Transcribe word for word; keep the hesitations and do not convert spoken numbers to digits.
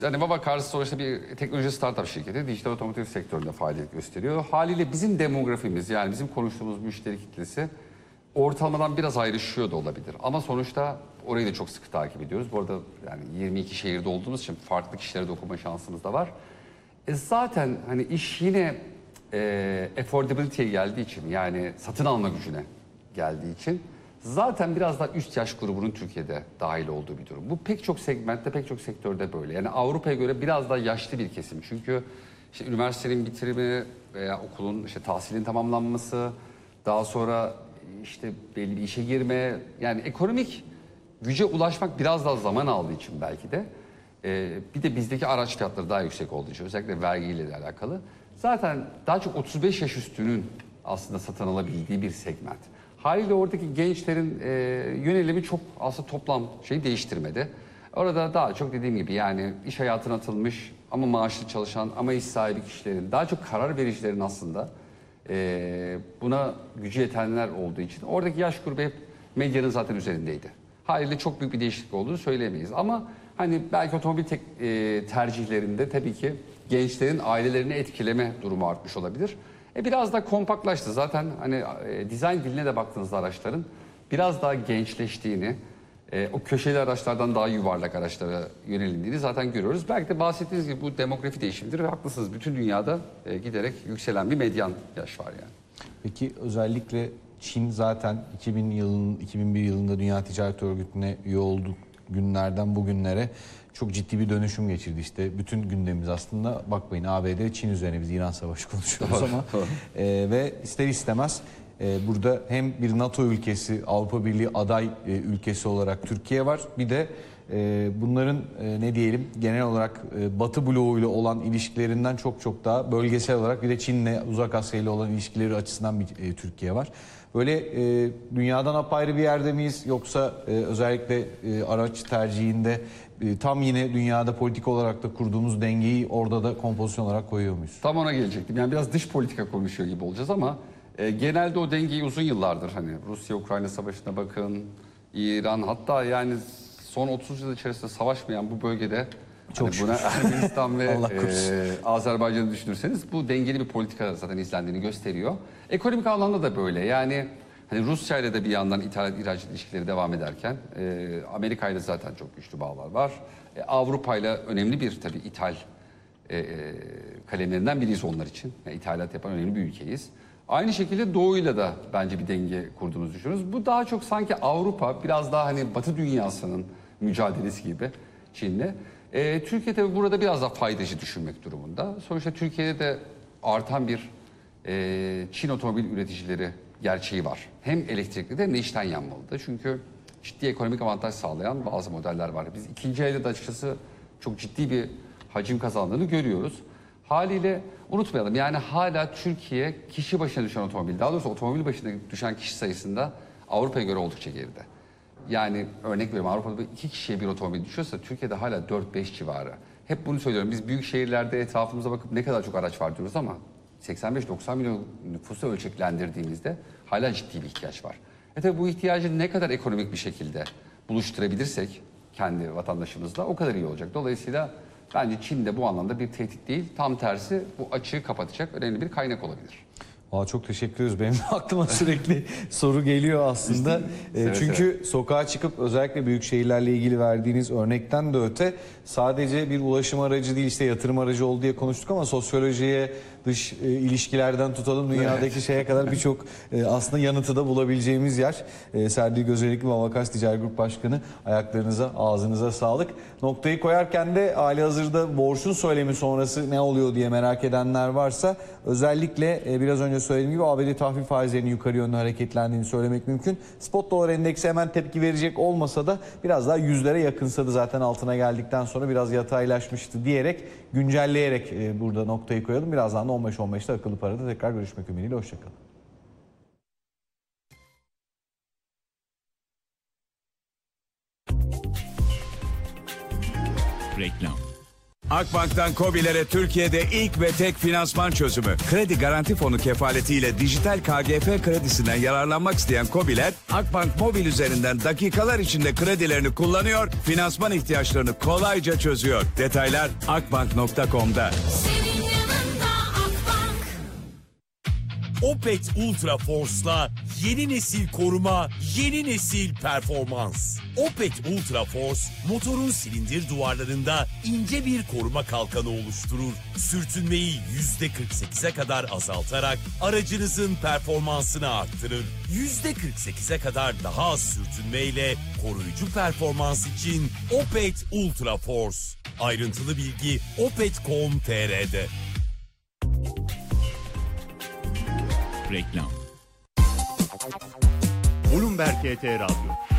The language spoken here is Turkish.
Yani Babakar sonuçta bir teknoloji startup şirketi, dijital otomotiv sektöründe faaliyet gösteriyor. Haliyle bizim demografimiz, yani bizim konuştuğumuz müşteri kitlesi ortalamadan biraz ayrışıyor da olabilir. Ama sonuçta orayı da çok sıkı takip ediyoruz. Bu arada yani yirmi iki şehirde olduğumuz için farklı kişilere de okuma şansımız da var. E zaten hani iş yine e, affordability'ye geldiği için, yani satın alma gücüne geldiği için zaten biraz daha üst yaş grubunun Türkiye'de dahil olduğu bir durum. Bu pek çok segmentte, pek çok sektörde böyle. Yani Avrupa'ya göre biraz daha yaşlı bir kesim. Çünkü işte üniversitenin bitirimi veya okulun işte tahsilin tamamlanması, daha sonra işte belli bir işe girme, yani ekonomik güce ulaşmak biraz daha zaman aldığı için belki de. Ee, bir de bizdeki araç fiyatları daha yüksek olduğu için, özellikle vergiyle de alakalı. Zaten daha çok otuz beş yaş üstünün aslında satın alabildiği bir segment. Haliyle oradaki gençlerin e, yönelimi çok aslında toplam şeyi değiştirmedi. Orada daha çok dediğim gibi yani iş hayatına atılmış ama maaşlı çalışan ama iş sahibi kişilerin, daha çok karar vericilerin aslında e, buna gücü yetenler olduğu için oradaki yaş grubu hep medyanın zaten üzerindeydi. Haliyle çok büyük bir değişiklik olduğunu söyleyemeyiz. Ama hani belki otomobil tek, e, tercihlerinde tabii ki gençlerin ailelerini etkileme durumu artmış olabilir. E biraz da kompaktlaştı. Zaten hani e, dizayn diline de baktığınızda araçların biraz daha gençleştiğini, e, o köşeli araçlardan daha yuvarlak araçlara yönelindiğini zaten görüyoruz. Belki de bahsettiğiniz gibi bu demografi değişimidir ve haklısınız. Bütün dünyada e, giderek yükselen bir medyan yaş var yani. Peki özellikle Çin zaten iki bin yılın iki bin bir yılında Dünya Ticaret Örgütü'ne üye olduk günlerden bugünlere çok ciddi bir dönüşüm geçirdi. İşte bütün gündemimiz aslında bakmayın A B D Çin üzerine, biz İran Savaşı konuşuyoruz Doğru, ama doğru. E, ve ister istemez e, burada hem bir NATO ülkesi, Avrupa Birliği aday e, ülkesi olarak Türkiye var. Bir de e, bunların e, ne diyelim genel olarak e, Batı bloğuyla olan ilişkilerinden çok çok daha bölgesel olarak bir de Çin'le, Uzak Asya ile olan ilişkileri açısından bir e, Türkiye var. Böyle e, dünyadan apayrı bir yerde miyiz, yoksa e, özellikle e, araç tercihinde e, tam yine dünyada politik olarak da kurduğumuz dengeyi orada da kompozisyon olarak koyuyor muyuz? Tam ona gelecektim. Yani biraz dış politika konuşuyor gibi olacağız ama e, genelde o dengeyi uzun yıllardır, hani Rusya-Ukrayna savaşına bakın, İran, hatta yani son otuz yıl içerisinde savaşmayan bu bölgede Çok hani buna Ermenistan ve Allah korusun. e, Azerbaycan'ı düşünürseniz bu dengeli bir politika zaten izlendiğini gösteriyor. Ekonomik anlamda da böyle. Yani hani Rusya ile de bir yandan ithalat ihracat ilişkileri devam ederken e, Amerika ile zaten çok güçlü bağlar var. E, Avrupa ile önemli bir tabii ithal e, e, kalemlerinden biriyiz onlar için. Yani ithalat yapan önemli bir ülkeyiz. Aynı şekilde Doğu'yla da bence bir denge kurduğumuzu düşünüyoruz. Bu daha çok sanki Avrupa, biraz daha hani Batı dünyasının mücadelesi gibi Çin'le. E, Türkiye tabii burada biraz daha faydacı düşünmek durumunda. Sonuçta Türkiye'de de artan bir e, Çin otomobil üreticileri gerçeği var. Hem elektrikli de hem de içten yanmalı da. Çünkü ciddi ekonomik avantaj sağlayan bazı modeller var. Biz ikinci elde de açıkçası çok ciddi bir hacim kazandığını görüyoruz. Haliyle unutmayalım, yani hala Türkiye kişi başına düşen otomobil, daha doğrusu otomobil başına düşen kişi sayısında Avrupa'ya göre oldukça geride. Yani örnek veriyorum, Avrupa'da iki kişiye bir otomobil düşüyorsa Türkiye'de hala dört beş civarı. Hep bunu söylüyorum, biz büyük şehirlerde etrafımıza bakıp ne kadar çok araç var diyoruz ama seksen beş doksan milyon nüfusu ölçeklendirdiğimizde hala ciddi bir ihtiyaç var. E tabi bu ihtiyacı ne kadar ekonomik bir şekilde buluşturabilirsek kendi vatandaşımızla o kadar iyi olacak. Dolayısıyla bence Çin de bu anlamda bir tehdit değil, tam tersi bu açığı kapatacak önemli bir kaynak olabilir. Aa, çok teşekkür ederiz. Benim aklıma sürekli soru geliyor aslında. E, Seve çünkü seve. sokağa çıkıp özellikle büyük şehirlerle ilgili verdiğiniz örnekten de öte sadece bir ulaşım aracı değil, işte yatırım aracı oldu diye konuştuk ama sosyolojiye, dış e, ilişkilerden tutalım dünyadaki Evet. şeye kadar birçok e, aslında yanıtı da bulabileceğimiz yer. E, Serdi Gözerekli ve Avakas Ticaret Grup Başkanı, ayaklarınıza, ağzınıza sağlık. Noktayı koyarken de halihazırda borçun söylemi sonrası ne oluyor diye merak edenler varsa özellikle e, biraz önce söylediğim gibi A B D tahvil faizlerinin yukarı yönlü hareketlendiğini söylemek mümkün. Spot dolar endeksi hemen tepki verecek olmasa da biraz daha yüzlere yakınsadı zaten altına geldikten sonra biraz yataylaşmıştı diyerek, güncelleyerek e, burada noktayı koyalım. Birazdan da on beş on beşte akıllı parada tekrar görüşmek ümidiyle. Hoşçakalın. Reklam. Akbank'tan KOBİ'lere Türkiye'de ilk ve tek finansman çözümü. Kredi Garanti Fonu kefaletiyle dijital K G F kredisinden yararlanmak isteyen KOBİ'ler Akbank Mobil üzerinden dakikalar içinde kredilerini kullanıyor, finansman ihtiyaçlarını kolayca çözüyor. Detaylar akbank nokta com'da. Opet Ultra Force'la yeni nesil koruma, yeni nesil performans. Opet Ultra Force, motorun silindir duvarlarında ince bir koruma kalkanı oluşturur. Sürtünmeyi yüzde kırk sekize kadar azaltarak aracınızın performansını arttırır. yüzde kırk sekize kadar daha az sürtünmeyle koruyucu performans için Opet Ultra Force. Ayrıntılı bilgi opet nokta com nokta tr'de. Reklam. Bloomberg H T Radyo.